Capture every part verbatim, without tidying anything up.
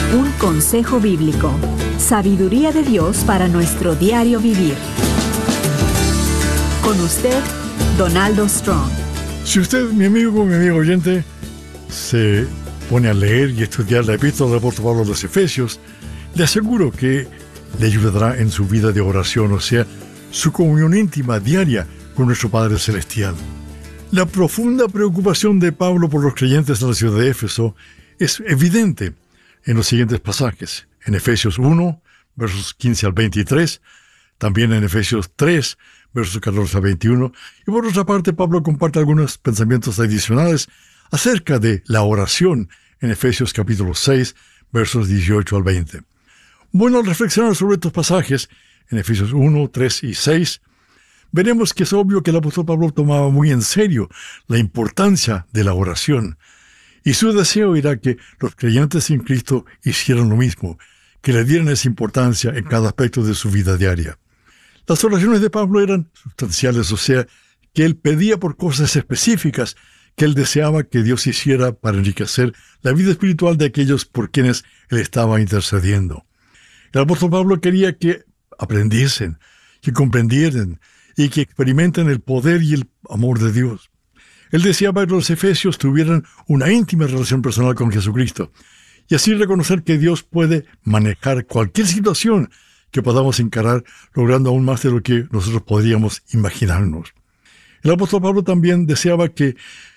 Un consejo bíblico. Sabiduría de Dios para nuestro diario vivir. Con usted, Donaldo Strong. Si usted, mi amigo, mi amigo oyente, se pone a leer y estudiar la epístola del apóstol Pablo a los Efesios, le aseguro que le ayudará en su vida de oración, o sea, su comunión íntima diaria con nuestro Padre Celestial. La profunda preocupación de Pablo por los creyentes de la ciudad de Éfeso es evidente en los siguientes pasajes. En Efesios uno, versos quince al veintitrés, también en Efesios tres, versos catorce al veintiuno, y por otra parte Pablo comparte algunos pensamientos adicionales acerca de la oración en Efesios capítulo seis, versos dieciocho al veinte. Bueno, al reflexionar sobre estos pasajes, en Efesios uno, tres y seis, veremos que es obvio que el apóstol Pablo tomaba muy en serio la importancia de la oración, y su deseo era que los creyentes en Cristo hicieran lo mismo, que le dieran esa importancia en cada aspecto de su vida diaria. Las oraciones de Pablo eran sustanciales, o sea, que él pedía por cosas específicas que él deseaba que Dios hiciera para enriquecer la vida espiritual de aquellos por quienes él estaba intercediendo. El apóstol Pablo quería que aprendiesen, que comprendieran y que experimenten el poder y el amor de Dios. Él deseaba que los efesios tuvieran una íntima relación personal con Jesucristo y así reconocer que Dios puede manejar cualquier situación que podamos encarar, logrando aún más de lo que nosotros podríamos imaginarnos. El apóstol Pablo también deseaba que,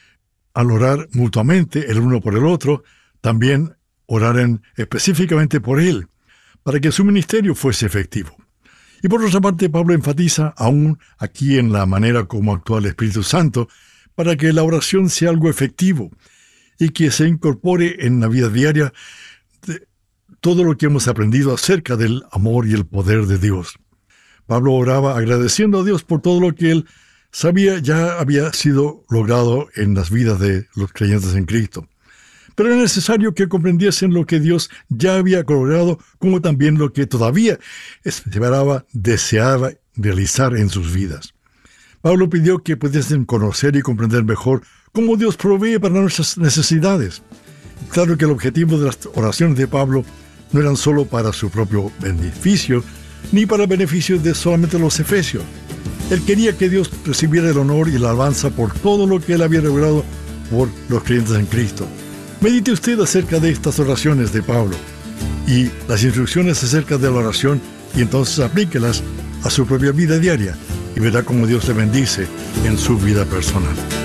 al orar mutuamente el uno por el otro, también oraran específicamente por él, para que su ministerio fuese efectivo. Y por otra parte, Pablo enfatiza aún aquí en la manera como actúa el Espíritu Santo, para que la oración sea algo efectivo y que se incorpore en la vida diaria de todo lo que hemos aprendido acerca del amor y el poder de Dios. Pablo oraba agradeciendo a Dios por todo lo que él sabía ya había sido logrado en las vidas de los creyentes en Cristo. Pero era necesario que comprendiesen lo que Dios ya había logrado, como también lo que todavía esperaba, deseaba realizar en sus vidas. Pablo pidió que pudiesen conocer y comprender mejor cómo Dios provee para nuestras necesidades. Claro que el objetivo de las oraciones de Pablo no eran solo para su propio beneficio, ni para el beneficio de solamente los efesios. Él quería que Dios recibiera el honor y la alabanza por todo lo que él había logrado por los creyentes en Cristo. Medite usted acerca de estas oraciones de Pablo y las instrucciones acerca de la oración y entonces aplíquelas a su propia vida diaria y verá cómo Dios le bendice en su vida personal.